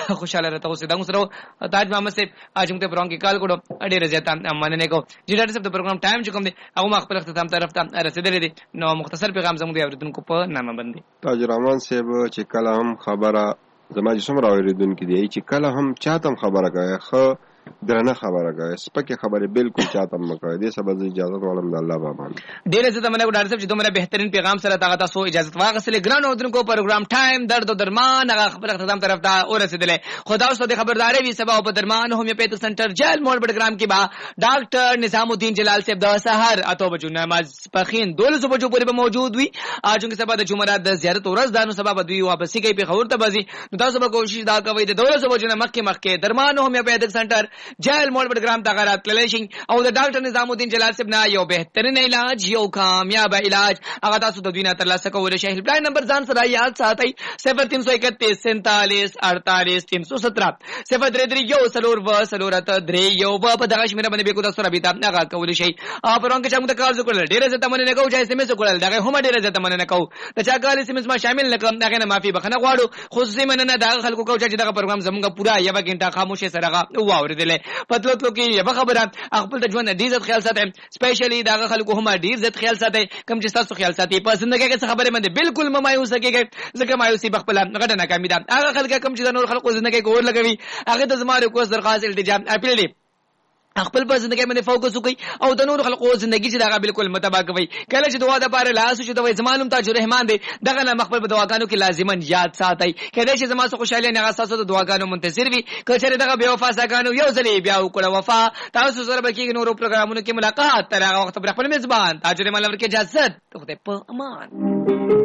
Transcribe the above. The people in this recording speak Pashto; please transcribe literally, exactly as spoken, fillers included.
خوشاله راته اوسې دا سره تاج محمد صاحب اج موږ ته پروګرام کې کال کړو ډېر زیات مننه کو چې ډاکټر صاحب د پروګرام ټایم چې کوم دی هغه ما خپل اختتام طرف ته رسیدلې دي نو مختصر پیغام زموږ د اوریدونکو په نامه باندې تاج رحمان صاحب چې کله هم خبره زما چې څومره اوریدونکو دي چې کله هم چاته خبره کوي خو درنه خبره کوي سپکه خبره بالکل چاته مکه دې سبب اجازه غواړم د الله بابا ډېر زه تمنه ډاکټر صاحب چې دومره بهترین پیغام سره تاغه تاسو اجازه واغسلې ګران اوریدونکو پروګرام ټایم درد او درمان هغه خبر اختتام طرف ته ورسېدلې خدا اوس د خبرداري وی سبا په درمان هومیوپیتھ سنټر جیل موړ بډګرام کې با ډاکټر نظام الدین جلال صاحب د سحر اته بجو نماز پخین دولس بجو پورې به موجود وي اجونکه سبا د جمعرات د زیارت ورځ دانو سبا به دوی واپسی کوي په خبر ته بازي نو تاسو به کوشش دا کوئ د دولس بجو نه مخکې مخکې درمان هومیوپیتھ سنټر جیل موړ بډګرام ته غرات تللی شي او د ډاکټر نظام الدین جلال صاحب نه یو بهترین علاج یو کامیاب علاج هغه تاسو د دوی نه ترلاسه کولای شئ هیلپ لاین نمبر ځان سره یاد ساتئ صفر تین سو اکتیس سینتالیس اڑتالیس تین سو سترہ صفر درې درې یو سلور و سلورت درې یو په دغه شمیره باندې به کو تاسو رابطه هغه کولای شئ پرون کې چې موږ کال وکړل ډیره زته مننه کوو چې سیمه وکړل دغه هم ډیره زته مننه کوو ته چا کال سیمه ما شامل نکم دغه نه معافي بخنه غواړو خصوصي مننه دغه خلکو کوو چې دغه پروګرام زموږ پورا یو غنټه خاموشه سره واوریدل پتلوتلو کې یو خبره خپل د ژوند ډیر عزت خیال ساتئ سپیشلی دغه خلکو هم ډیر عزت خیال ساتئ کوم چې تاسو خیال ساتئ په زندګۍ کې څه خبره باندې بالکل مایوس کېږئ ځکه مایوسی بخپل غټه ناکامي ده هغه خلک کوم چې د نور خلکو زندګۍ کې اور لګوي هغه د زماره کو درخواست التجا اپیل دی خپل په زندګۍ باندې فوکس وکړي او د نور خلکو زندګۍ چې دغه بالکل متبا کوي کله چې دعا د پاره لاس چې دوی زمانم تاج الرحمن دی دغه نه مخبل په دعاګانو کې لازمان یاد ساتي کله چې زما سره خوشاله نه غاساسو د دعاګانو منتظر وي کله دغه بے وفا ساګانو یو ځلې بیا وکړه وفا تاسو سره به کې نورو پروګرامونو کې ملاقات تر هغه وخت پر خپل میزبان تاج الرحمن ورکه اجازه ته په امان.